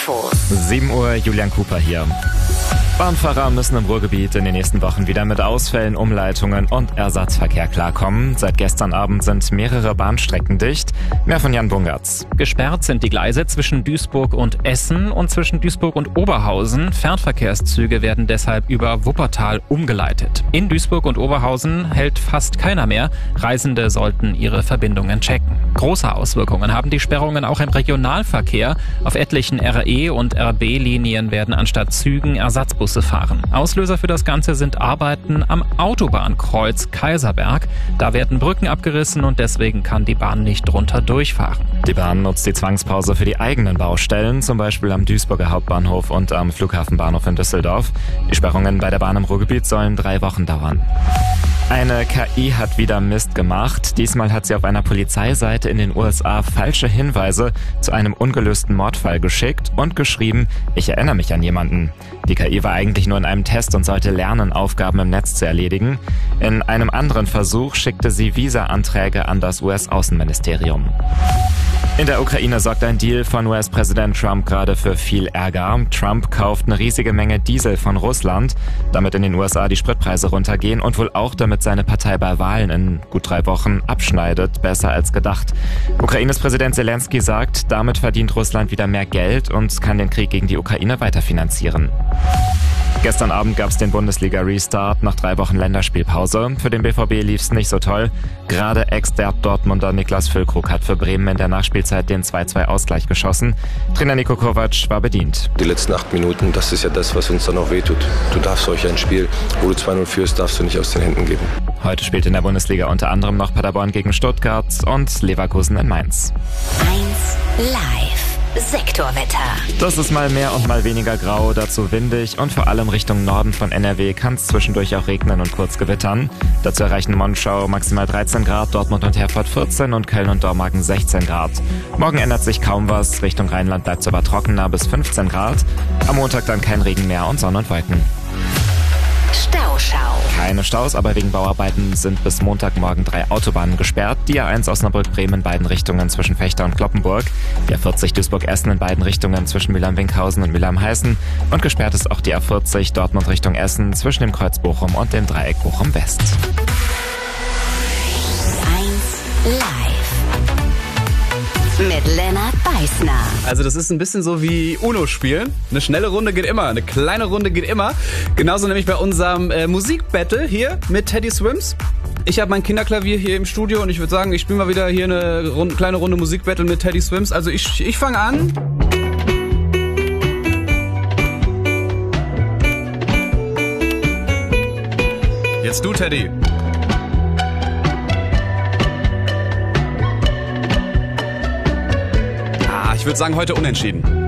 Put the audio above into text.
Infos. 7 Uhr, Julian Cooper hier. Bahnfahrer müssen im Ruhrgebiet in den nächsten Wochen wieder mit Ausfällen, Umleitungen und Ersatzverkehr klarkommen. Seit gestern Abend sind mehrere Bahnstrecken dicht. Mehr von Jan Bungertz. Gesperrt sind die Gleise zwischen Duisburg und Essen und zwischen Duisburg und Oberhausen. Fernverkehrszüge werden deshalb über Wuppertal umgeleitet. In Duisburg und Oberhausen hält fast keiner mehr. Reisende sollten ihre Verbindungen checken. Große Auswirkungen haben die Sperrungen auch im Regionalverkehr. Auf etlichen RE- und RB-Linien werden anstatt Zügen Ersatzbusse fahren. Auslöser für das Ganze sind Arbeiten am Autobahnkreuz Kaiserberg. Da werden Brücken abgerissen und deswegen kann die Bahn nicht drunter durchfahren. Die Bahn nutzt die Zwangspause für die eigenen Baustellen, zum Beispiel am Duisburger Hauptbahnhof und am Flughafenbahnhof in Düsseldorf. Die Sperrungen bei der Bahn im Ruhrgebiet sollen 3 Wochen dauern. Eine KI hat wieder Mist gemacht. Diesmal hat sie auf einer Polizeiseite in den USA falsche Hinweise zu einem ungelösten Mordfall geschickt und geschrieben, ich erinnere mich an jemanden. Die KI war eigentlich nur in einem Test und sollte lernen, Aufgaben im Netz zu erledigen. In einem anderen Versuch schickte sie Visa-Anträge an das US-Außenministerium. In der Ukraine sorgt ein Deal von US-Präsident Trump gerade für viel Ärger. Trump kauft eine riesige Menge Diesel von Russland, damit in den USA die Spritpreise runtergehen und wohl auch damit seine Partei bei Wahlen in gut 3 Wochen abschneidet, besser als gedacht. Ukraines Präsident Zelensky sagt, damit verdient Russland wieder mehr Geld und kann den Krieg gegen die Ukraine weiterfinanzieren. Gestern Abend gab es den Bundesliga-Restart nach 3 Wochen Länderspielpause. Für den BVB lief es nicht so toll. Gerade Ex-Dortmunder Niklas Füllkrug hat für Bremen in der Nachspielzeit den 2:2-Ausgleich geschossen. Trainer Niko Kovac war bedient. Die letzten 8 Minuten, das ist ja das, was uns dann auch wehtut. Du darfst solch ein Spiel, wo du 2-0 führst, darfst du nicht aus den Händen geben. Heute spielt in der Bundesliga unter anderem noch Paderborn gegen Stuttgart und Leverkusen in Mainz. 1 Live. Sektorwetter. Das ist mal mehr und mal weniger grau, dazu windig und vor allem Richtung Norden von NRW kann es zwischendurch auch regnen und kurz gewittern. Dazu erreichen Monschau maximal 13 Grad, Dortmund und Herford 14 und Köln und Dormagen 16 Grad. Morgen ändert sich kaum was, Richtung Rheinland bleibt es aber trockener bis 15 Grad. Am Montag dann kein Regen mehr und Sonne und Wolken. Stauschau. Keine Staus, aber wegen Bauarbeiten sind bis Montagmorgen 3 Autobahnen gesperrt. Die A1 Osnabrück-Bremen in beiden Richtungen zwischen Fechter und Cloppenburg. Die A40 Duisburg-Essen in beiden Richtungen zwischen Mülheim-Winkhausen und Mülheim-Heißen. Und gesperrt ist auch die A40 Dortmund Richtung Essen zwischen dem Kreuz Bochum und dem Dreieck Bochum-West. 1 Live. Mit Lennart Beißner. Also das ist ein bisschen so wie Uno spielen. Eine schnelle Runde geht immer, eine kleine Runde geht immer. Genauso nämlich bei unserem Musikbattle hier mit Teddy Swims. Ich habe mein Kinderklavier hier im Studio und ich würde sagen, ich spiele mal wieder hier eine kleine Runde Musikbattle mit Teddy Swims. Also ich fange an. Jetzt du, Teddy. Ich würde sagen, heute unentschieden.